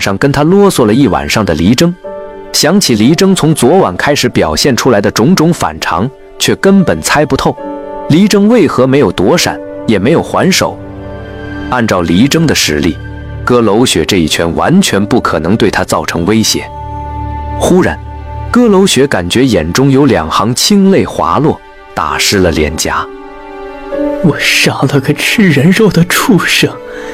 上跟他啰嗦了一晚上的黎征，想起黎征从昨晚开始表现出来的种种反常，却根本猜不透黎征为何没有躲闪，也没有还手。按照黎征的实力，歌楼雪这一拳完全不可能对他造成威胁。忽然，歌楼雪感觉眼中有2行清泪滑落，打湿了脸颊。 我杀了个吃人肉的畜生，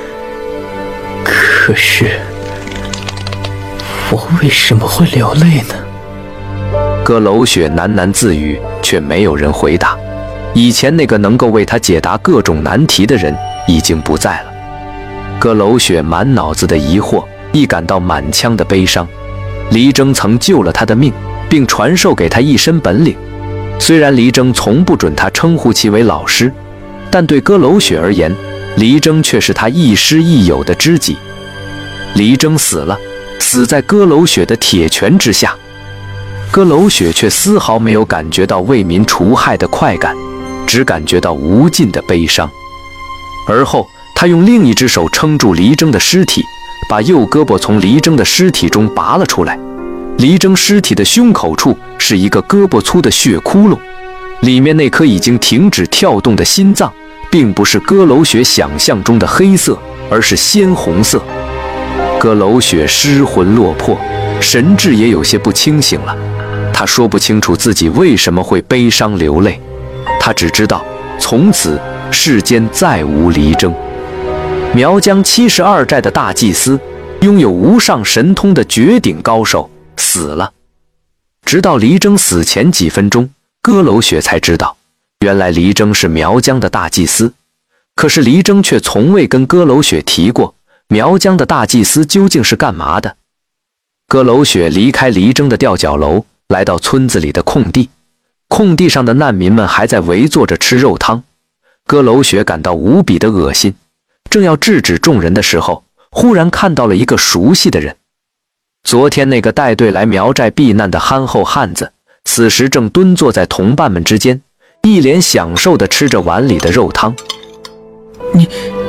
可是我为什么会流泪呢？ 歌楼雪喃喃自语，却没有人回答。以前那个能够为他解答各种难题的人已经不在了。歌楼雪满脑子的疑惑，亦感到满腔的悲伤。黎征曾救了他的命，并传授给他一身本领。虽然黎征从不准他称呼其为老师，但对歌楼雪而言，黎征却是他亦师亦友的知己。黎征死了，死在歌楼雪的铁拳之下。歌楼雪却丝毫没有感觉到为民除害的快感，只感觉到无尽的悲伤。而后，他用另一只手撑住黎征的尸体，把右胳膊从黎征的尸体中拔了出来。黎征尸体的胸口处是一个胳膊粗的血窟窿，里面那颗已经停止跳动的心脏，并不是歌楼雪想象中的黑色，而是鲜红色。歌楼雪失魂落魄，神志也有些不清醒了。他说不清楚自己为什么会悲伤流泪，他只知道从此世间再无黎征。苗疆72寨的大祭司，拥有无上神通的绝顶高手死了。直到黎征死前几分钟，歌楼雪才知道，原来黎征是苗疆的大祭司。可是黎征却从未跟歌楼雪提过苗疆的大祭司究竟是干嘛的。歌楼雪离开黎征的吊脚楼，来到村子里的空地。空地上的难民们还在围坐着吃肉汤。歌楼雪感到无比的恶心，正要制止众人的时候，忽然看到了一个熟悉的人。昨天那个带队来苗寨避难的憨厚汉子，此时正蹲坐在同伴们之间，一脸享受地吃着碗里的肉汤。 你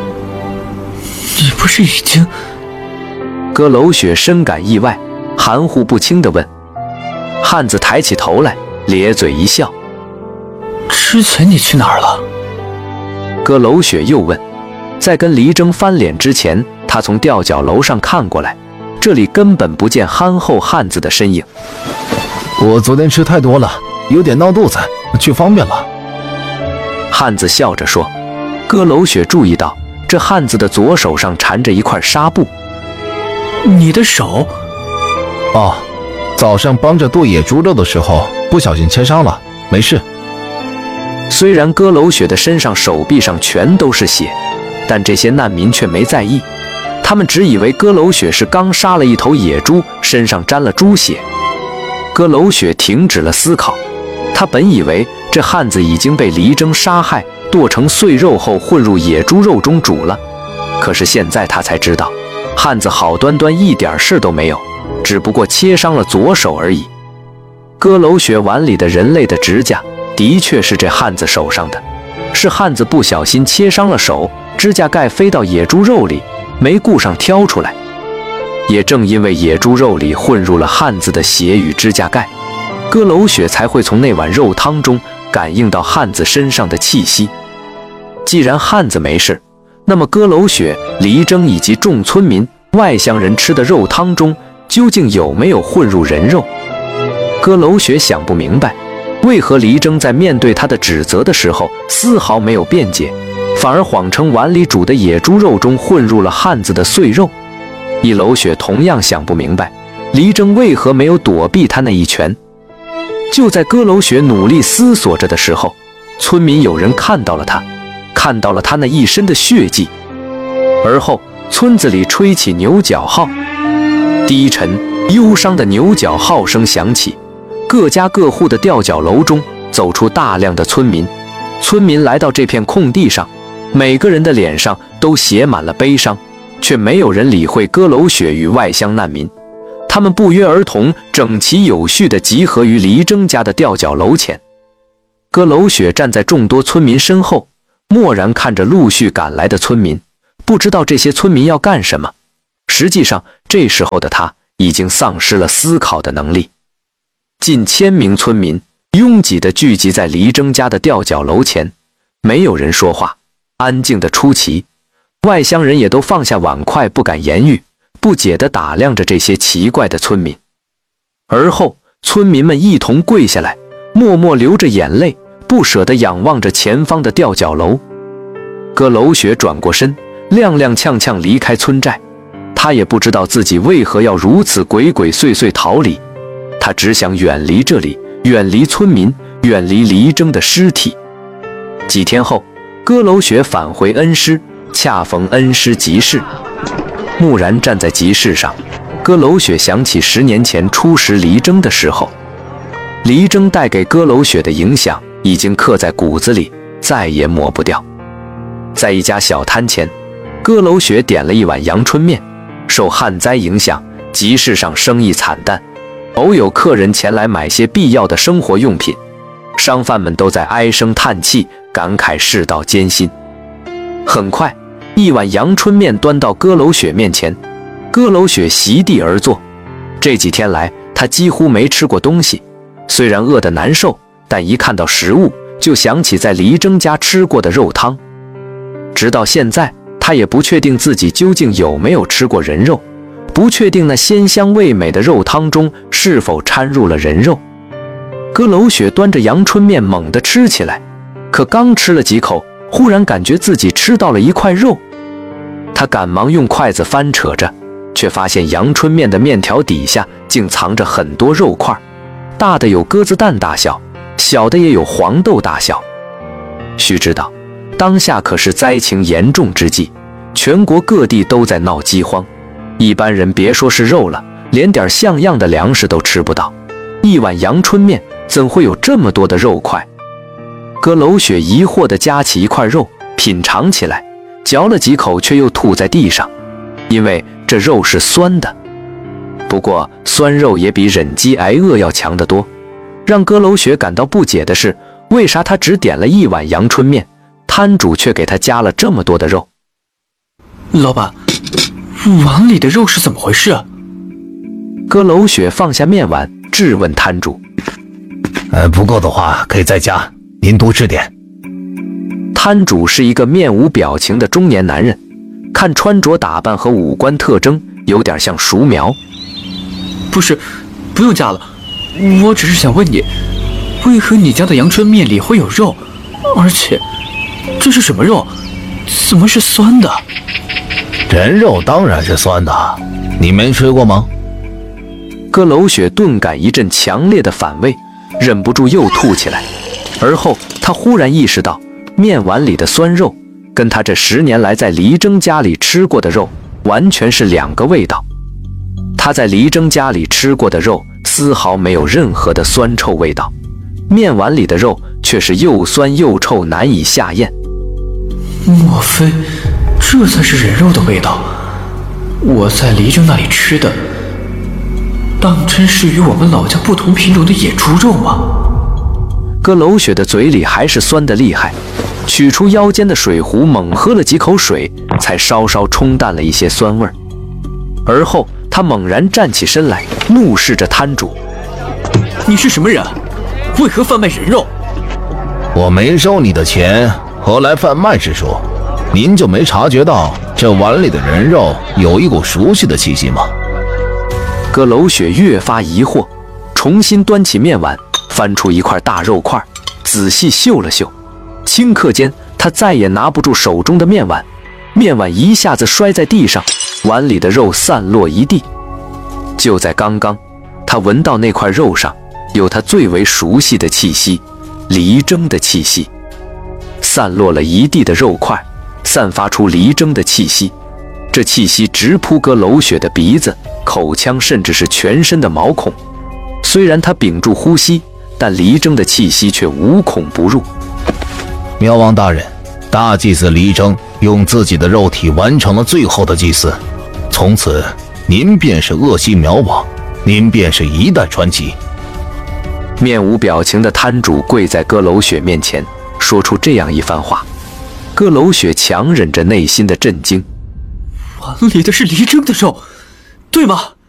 不是已经…… 歌楼雪深感意外，含糊不清地问。汉子抬起头来，咧嘴一笑。 之前你去哪儿了？ 歌楼雪又问。在跟黎征翻脸之前，他从吊脚楼上看过来，这里根本不见憨厚汉子的身影。 我昨天吃太多了，有点闹肚子，去方便了。 汉子笑着说。歌楼雪注意到这汉子的左手上缠着一块纱布。 你的手？ 哦，早上帮着剁野猪肉的时候不小心切伤了，没事。 虽然歌楼雪的身上手臂上全都是血，但这些难民却没在意，他们只以为歌楼雪是刚杀了一头野猪，身上沾了猪血。歌楼雪停止了思考，他本以为这汉子已经被黎征杀害，剁成碎肉后混入野猪肉中煮了。可是现在他才知道，汉子好端端一点事都没有，只不过切伤了左手而已。歌楼雪碗里的人类的指甲的确是这汉子手上的，是汉子不小心切伤了手，指甲盖飞到野猪肉里，没顾上挑出来。也正因为野猪肉里混入了汉子的血与指甲盖，歌楼雪才会从那碗肉汤中感应到汉子身上的气息。既然汉子没事，那么歌楼雪、黎征以及众村民、外乡人吃的肉汤中究竟有没有混入人肉？歌楼雪想不明白，为何黎征在面对他的指责的时候丝毫没有辩解，反而谎称碗里煮的野猪肉中混入了汉子的碎肉。一楼雪同样想不明白，黎征为何没有躲避他那一拳。就在歌楼雪努力思索着的时候，村民有人看到了他，看到了他那一身的血迹。而后村子里吹起牛角号，低沉忧伤的牛角号声响起，各家各户的吊脚楼中走出大量的村民。村民来到这片空地上，每个人的脸上都写满了悲伤，却没有人理会歌楼雪与外乡难民。他们不约而同，整齐有序地集合于黎征家的吊脚楼前。歌楼雪站在众多村民身后，默然看着陆续赶来的村民，不知道这些村民要干什么。 实际上，这时候的他已经丧失了思考的能力。近1000名村民拥挤地聚集在黎征家的吊脚楼前，没有人说话，安静地出奇。外乡人也都放下碗筷，不敢言语，不解地打量着这些奇怪的村民。而后，村民们一同跪下来，默默流着眼泪，不舍地仰望着前方的吊脚楼。葛楼雪转过身，踉踉跄跄离开村寨。他也不知道自己为何要如此鬼鬼祟祟逃离，他只想远离这里，远离村民，远离黎征的尸体。几天后，葛楼雪返回恩施，恰逢恩施集市。木然站在集市上，葛楼雪想起10年前初识黎征的时候，黎征带给葛楼雪的影响已经刻在骨子里，再也抹不掉。在一家小摊前，葛楼雪点了一碗阳春面。受旱灾影响，集市上生意惨淡，偶有客人前来买些必要的生活用品，商贩们都在唉声叹气，感慨世道艰辛。很快，一碗阳春面端到葛楼雪面前，葛楼雪席地而坐。这几天来，她几乎没吃过东西，虽然饿得难受，但一看到食物，就想起在黎征家吃过的肉汤。直到现在，他也不确定自己究竟有没有吃过人肉，不确定那鲜香味美的肉汤中是否掺入了人肉。葛楼雪端着阳春面猛地吃起来，可刚吃了几口，忽然感觉自己吃到了一块肉。他赶忙用筷子翻扯着，却发现阳春面的面条底下竟藏着很多肉块，大的有鸽子蛋大小，小的也有黄豆大小。须知道，当下可是灾情严重之际，全国各地都在闹饥荒，一般人别说是肉了，连点像样的粮食都吃不到。一碗阳春面怎会有这么多的肉块？葛楼雪疑惑地夹起一块肉，品尝起来，嚼了几口却又吐在地上，因为这肉是酸的。不过酸肉也比忍饥挨饿要强得多。让葛楼雪感到不解的是，为啥他只点了一碗阳春面，摊主却给他加了这么多的肉？ 老板，碗里的肉是怎么回事啊？ 葛楼雪放下面碗，质问摊主。 不够的话可以再加，您多吃点。 摊主是一个面无表情的中年男人，看穿着打扮和五官特征有点像熟苗。 不是，不用加了，我只是想问你，为何你家的阳春面里会有肉？而且这是什么肉？怎么是酸的？ 人肉当然是酸的，你没吃过吗？ 葛楼雪顿感一阵强烈的反胃，忍不住又吐起来。而后他忽然意识到，面碗里的酸肉跟他这10年来在黎征家里吃过的肉完全是2个味道。他在黎征家里吃过的肉丝毫没有任何的酸臭味道，面碗里的肉却是又酸又臭，难以下咽。 莫非这才是人肉的味道？我在黎征那里吃的，当真是与我们老家不同品种的野猪肉吗？ 葛楼雪的嘴里还是酸得厉害，取出腰间的水壶，猛喝了几口水，才稍稍冲淡了一些酸味儿。而后他猛然站起身来，怒视着摊主：“ 你是什么人？为何贩卖人肉？”“ 我没收你的钱，何来贩卖之说？您就没察觉到这碗里的人肉有一股熟悉的气息吗？” 葛楼雪越发疑惑，重新端起面碗，翻出一块大肉块，仔细嗅了嗅。顷刻间，他再也拿不住手中的面碗，面碗一下子摔在地上，碗里的肉散落一地。就在刚刚，他闻到那块肉上有他最为熟悉的气息，黎征的气息。散落了一地的肉块散发出黎征的气息，这气息直扑葛楼雪的鼻子、口腔，甚至是全身的毛孔。虽然他屏住呼吸，但黎征的气息却无孔不入。 苗王大人，大祭司黎征用自己的肉体完成了最后的祭祀，从此您便是鄂西苗王，您便是一代传奇。 面无表情的摊主跪在葛楼雪面前，说出这样一番话。葛楼雪强忍着内心的震惊。 碗里的是黎征的肉，对吗？